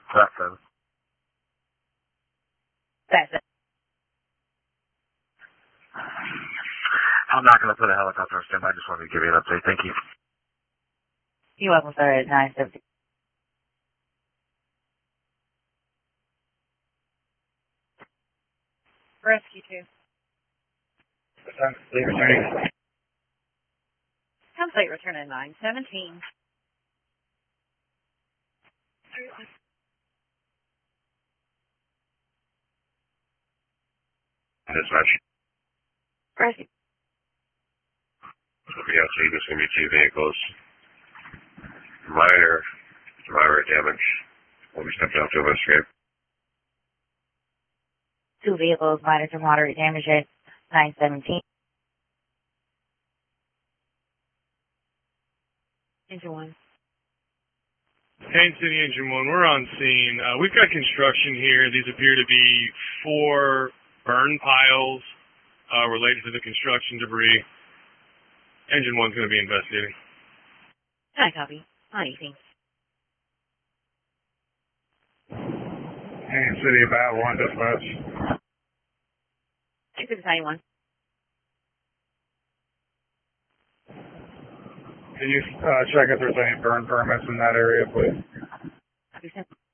That's it. That's it. I'm not going to put a helicopter on standby. I just wanted to give you an update. Thank you. You're welcome, sir. 970. Rescue 2. Late returning. Comes late return at 917. Dispatch. Rescue. Yeah, so there's going to be two vehicles. Minor moderate damage. We'll be stepping out to investigate. 2 vehicles, minor to moderate damage at 917. Engine 1. Haines City Engine 1, we're on scene. We've got construction here. These appear to be 4 burn piles related to the construction debris. Engine 1's going to be investigating. I copy. On 18. Haines City, about 1 dispatch. 691. Can you check if there's any burn permits in that area, please? Copy, sir.